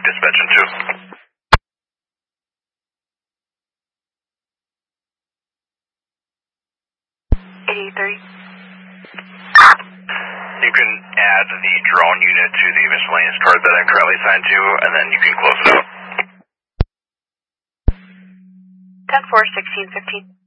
Suspension 2. 83. You can add the drone unit to the miscellaneous card that I'm currently assigned to, and then you can close it out. 10-4, 16-15.